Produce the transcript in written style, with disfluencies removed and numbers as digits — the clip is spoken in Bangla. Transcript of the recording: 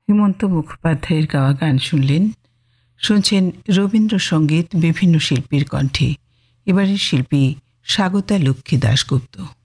হেমন্ত মুখোপাধ্যায়ের গাওয়া গান শুনছেন রবীন্দ্রসঙ্গীত বিভিন্ন শিল্পীর কণ্ঠে। এবারের শিল্পী স্বাগতা লক্ষ্মী দাশগুপ্ত।